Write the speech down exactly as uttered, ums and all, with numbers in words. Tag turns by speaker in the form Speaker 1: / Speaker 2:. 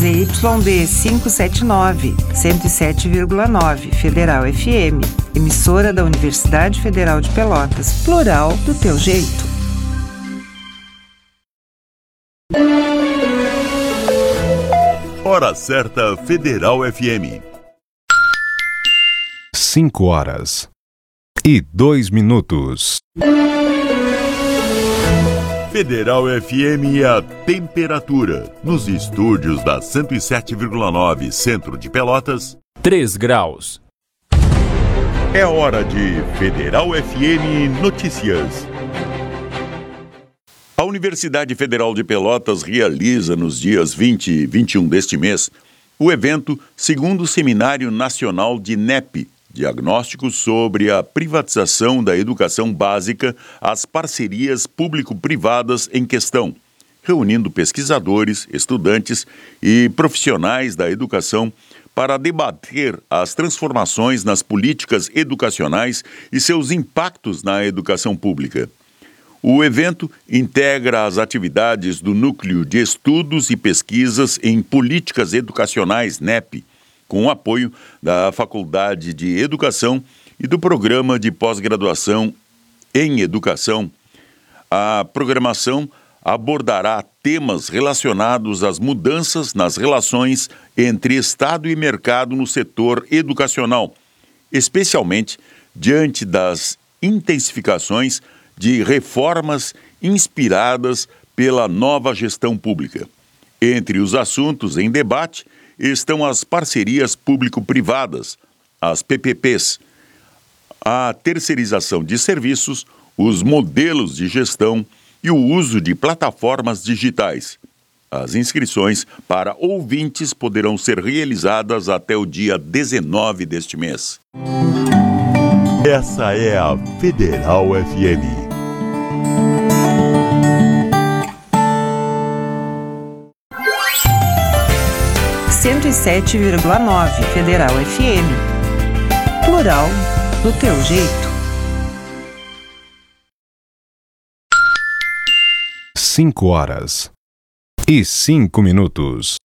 Speaker 1: Z Y D quinhentos e setenta e nove, cento e sete vírgula nove, Federal F M, emissora da Universidade Federal de Pelotas, plural do teu jeito.
Speaker 2: Hora certa Federal F M.
Speaker 3: Cinco horas e dois minutos.
Speaker 2: Federal F M é a temperatura. Nos estúdios da cento e sete vírgula nove, centro de Pelotas,
Speaker 4: três graus.
Speaker 2: É hora de Federal F M Notícias. A Universidade Federal de Pelotas realiza nos dias vinte e vinte e um deste mês o evento Segundo Seminário Nacional de N E P, Diagnósticos sobre a Privatização da Educação Básica, as parcerias público-privadas em questão, reunindo pesquisadores, estudantes e profissionais da educação para debater as transformações nas políticas educacionais e seus impactos na educação pública. O evento integra as atividades do Núcleo de Estudos e Pesquisas em Políticas Educacionais, N E P, com o apoio da Faculdade de Educação e do Programa de Pós-Graduação em Educação. A programação abordará temas relacionados às mudanças nas relações entre Estado e mercado no setor educacional, especialmente diante das intensificações de reformas inspiradas pela nova gestão pública. Entre os assuntos em debate estão as parcerias público-privadas, as P P Ps, a terceirização de serviços, os modelos de gestão e o uso de plataformas digitais. As inscrições para ouvintes poderão ser realizadas até o dia dezenove deste mês. Essa é a Federal F M.
Speaker 1: cento e sete vírgula nove, Federal F M. Plural do teu jeito.
Speaker 3: Cinco horas e cinco minutos.